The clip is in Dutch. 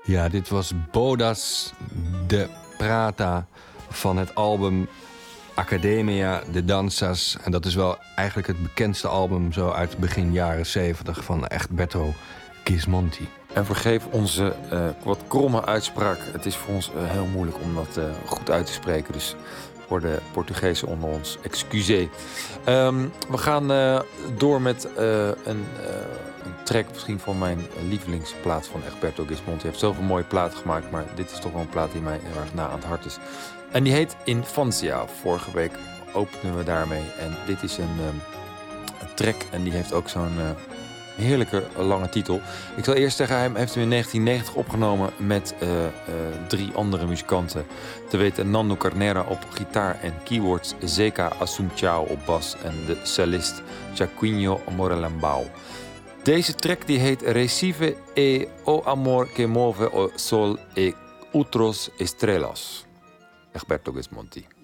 Ja, dit was Bodas de Prata van het album Academia de Danzas. En dat is wel eigenlijk het bekendste album zo uit begin jaren 70 van Egberto Gismonti. En vergeef onze wat kromme uitspraak. Het is voor ons heel moeilijk om dat goed uit te spreken. Dus voor de Portugezen onder ons, excusez. We gaan door met een track misschien van mijn lievelingsplaat van Egberto Gismonti. Hij heeft zoveel mooie platen gemaakt, maar dit is toch wel een plaat die mij heel erg na aan het hart is. En die heet Infancia. Vorige week openen we daarmee. En dit is een track en die heeft ook zo'n heerlijke lange titel. Ik zal eerst zeggen, hij heeft hem in 1990 opgenomen met 3 andere muzikanten. Te weten Nando Carnera op gitaar en keyboards, Zeka Assumpção op bas en de cellist Jaquinho Morelambao. Deze track die heet Recife e o amor que move o sol e outros estrelas. Egberto Gismonti.